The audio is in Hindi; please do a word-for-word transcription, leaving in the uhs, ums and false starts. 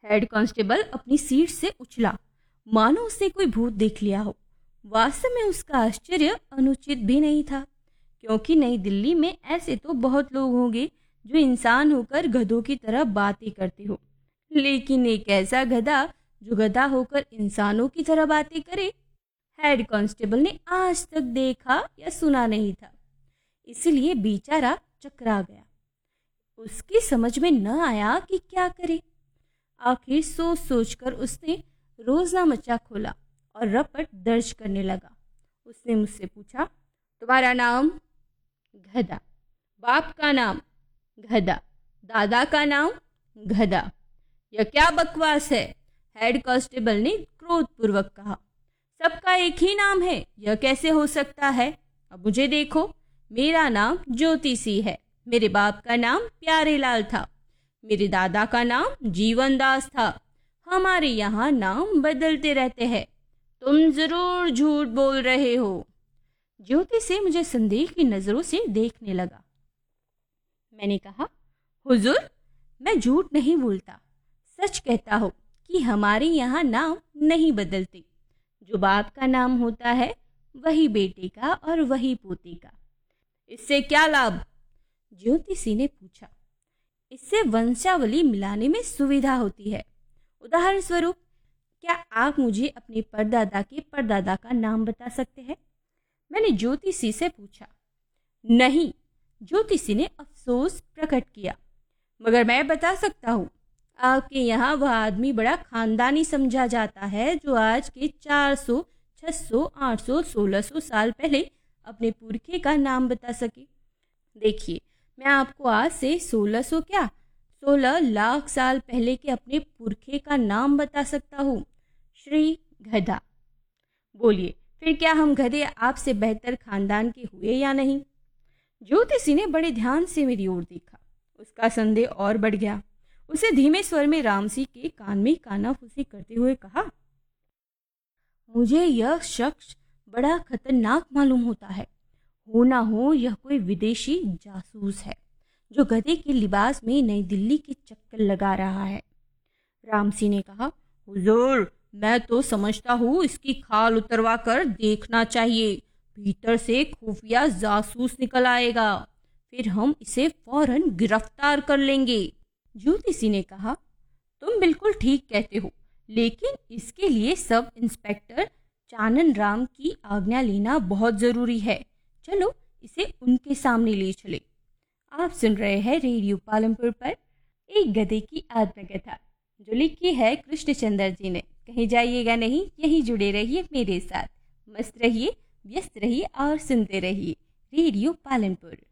हेड कांस्टेबल अपनी सीट से उछला, मानो उसे कोई भूत देख लिया हो। वास्तव में उसका आश्चर्य अनुचित भी नहीं था, क्योंकि नई दिल्ली में ऐसे तो बहुत लोग होंगे जो इंसान होकर गधों की तरह बातें करते हो, लेकिन एक ऐसा गधा जो गधा होकर इंसानों की तरह बातें करे, हेड कांस्टेबल ने आज तक देखा या सुना नहीं था। इसलिए बेचारा चकरा गया। उसकी समझ में न आया कि क्या करे। आखिर सोच सोचकर उसने रोजनामचा खोला और रपट दर्ज करने लगा। उसने मुझसे पूछा, तुम्हारा नाम? गधा। बाप का नाम? गधा। दादा का नाम? गधा। यह क्या बकवास है? हेड कांस्टेबल ने क्रोधपूर्वक कहा। सबका एक ही नाम है, यह कैसे हो सकता है? अब मुझे देखो, मेरा नाम ज्योति सी है। मेरे बाप का नाम प्यारेलाल था। मेरे दादा का नाम जीवनदास था। हमारे यहाँ नाम बदलते रहते हैं। तुम जरूर झूठ बोल रहे हो। ज्योति से मुझे संदेह की नजरों से देखने लगा। मैंने कहा, हुजूर, मैं झूठ नहीं बोलता, सच कहता हूँ कि हमारे यहाँ नाम नहीं बदलते। जो बाप का नाम होता है वही बेटे का और वही पोते का। इससे क्या लाभ? ज्योति सी ने पूछा। इससे वंशावली मिलाने में सुविधा होती है। उदाहरण स्वरूप, क्या आप मुझे अपने परदादा के परदादा का नाम बता सकते हैं? मैंने ज्योति सी से पूछा। नहीं, ज्योति सी ने अफसोस प्रकट किया, मगर मैं बता सकता हूँ। आपके यहाँ वह आदमी बड़ा खानदानी समझा जाता है जो आज के चार सौ, छह सौ, आठ सौ, सोलह सौ साल पहले अपने पुरखे का नाम बता सके। देखिए, मैं आपको आज से सोलह सौ क्या सोलह लाख साल पहले के अपने पुरखे का नाम बता सकता हूँ, श्री गधा। बोलिए, फिर क्या हम गधे आपसे बेहतर खानदान के हुए या नहीं? ज्योति सी ने बड़े ध्यान से मेरी ओर देखा। उसका संदेह और बढ़ गया। उसे धीमे स्वर में रामसी के कान में कानाफूसी करते हुए कहा, मुझे यह शख्स बड़ा खतरनाक मालूम होता है। हो ना हो यह कोई विदेशी जासूस है जो गधे के लिबास में नई दिल्ली के चक्कर लगा रहा है। रामसी ने कहा, हुजूर, मैं तो समझता हूँ इसकी खाल उतरवा कर देखना चाहिए। भीतर से खुफिया जासूस निकल आएगा, फिर हम इसे फौरन गिरफ्तार कर लेंगे। ज्योति सी ने कहा, तुम बिल्कुल ठीक कहते हो, लेकिन इसके लिए सब इंस्पेक्टर चानन राम की आज्ञा लेना बहुत जरूरी है। चलो इसे उनके सामने ले चले। आप सुन रहे हैं रेडियो पालमपुर पर एक गधे की आत्मकथा, जो लिखी है कृष्णचंद्र जी ने। कहीं जाइएगा नहीं, यहीं जुड़े रहिए मेरे साथ। मस्त रहिए, व्यस्त रहिए और सुनते रहिए रेडियो पालमपुर।